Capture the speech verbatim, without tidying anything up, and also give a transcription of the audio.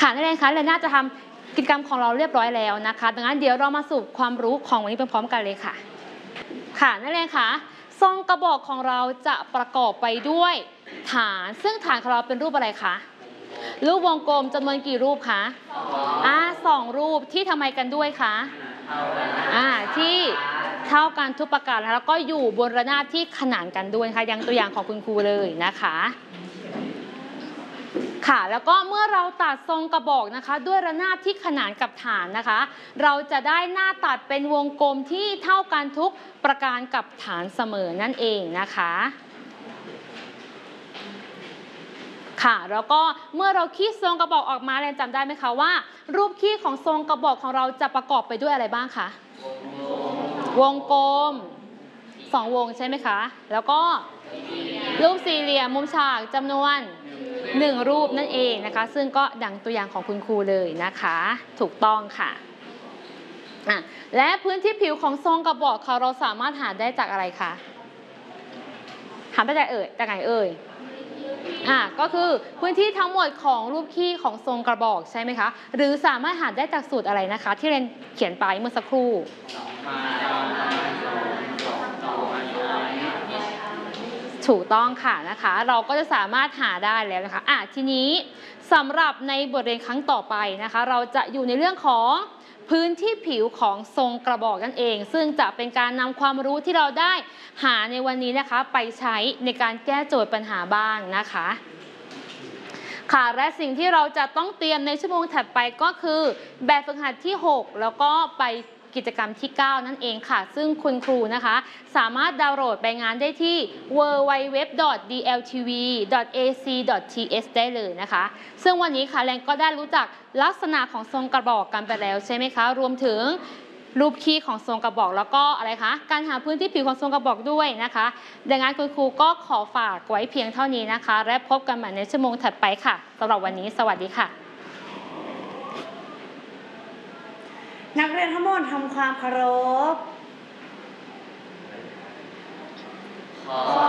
ค่ะนั่นเองค่ะเรนน่าจะทำกิจกรรมของเราเรียบร้อยแล้วนะคะดังนั้นเดี๋ยวเรามาสู่ความรู้ของวันนี้พร้อมๆกันเลยค่ะค่ะนั่นเองค่ะทรงกระบอกของเราจะประกอบไปด้วยฐานซึ่งฐานของเราเป็นรูปอะไรคะรูปวงกลมจำนวนกี่รูปคะอ่าสองรูปที่ทำไมกันด้วยคะอ่าที่เท่ากันทุกประการแล้วก็อยู่บนระนาบที่ขนานกันด้วยค่ะยังตัวอย่างของคุณครูเลยนะคะค่ะแล้วก็เมื่อเราตัดทรงกระบอกนะคะด้วยระนาบที่ขนานกับฐานนะคะเราจะได้หน้าตัดเป็นวงกลมที่เท่ากันทุกประการกับฐานเสมอนั่นเองนะคะค่ะแล้วก็เมื่อเราคีดทรงกระบอกออกมาเรียนจำได้ไหมคะว่ารูปคีดของทรงกระบอกของเราจะประกอบไปด้วยอะไรบ้างคะวงกลมสองวงใช่ไหมคะแล้วก็รูปสี่เหลี่ยมมุมฉากจำนวนหนึ่งรูปนั่นเองนะคะซึ่งก็ดังตัวอย่างของคุณครูเลยนะคะถูกต้องค่ะอ่ะและพื้นที่ผิวของทรงกระบอกค่ะเราสามารถหาได้จากอะไรคะหาได้จากเอ่ยจากไหนเอ่ยอ่ะก็คือพื้นที่ทั้งหมดของรูปขี้ของทรงกระบอกใช่ไหมคะหรือสามารถหาได้จากสูตรอะไรนะคะที่เรนเขียนไปเมื่อสักครู่ถูกต้องค่ะนะคะเราก็จะสามารถหาได้แล้วนะคะอ่ะทีนี้สำหรับในบทเรียนครั้งต่อไปนะคะเราจะอยู่ในเรื่องของพื้นที่ผิวของทรงกระบอกนั่นเองซึ่งจะเป็นการนำความรู้ที่เราได้หาในวันนี้นะคะไปใช้ในการแก้โจทย์ปัญหาบ้างนะคะค่ะและสิ่งที่เราจะต้องเตรียมในชั่วโมงถัดไปก็คือแบบฝึกหัดที่หกแล้วก็ไปกิจกรรมที่เก้านั่นเองค่ะซึ่งคุณครูนะคะสามารถดาวน์โหลดไปงานได้ที่ ดับเบิลยู ดับเบิลยู ดับเบิลยู ดอท ดี แอล ที วี ดอท เอ ซี ดอท ที เอส ได้เลยนะคะซึ่งวันนี้ค่ะแรงก็ได้รู้จักลักษณะของทรงกระบอกกันไปแล้วใช่ไหมคะรวมถึงรูปคีย์ของทรงกระบอกแล้วก็อะไรคะการหาพื้นที่ผิวของทรงกระบอกด้วยนะคะดังนั้นคุณครูก็ขอฝากไว้เพียงเท่านี้นะคะและพบกันใหม่ในชั่วโมงถัดไปค่ะสำหรับวันนี้สวัสดีค่ะนักเรียนทั้งหมดทำความเคารพ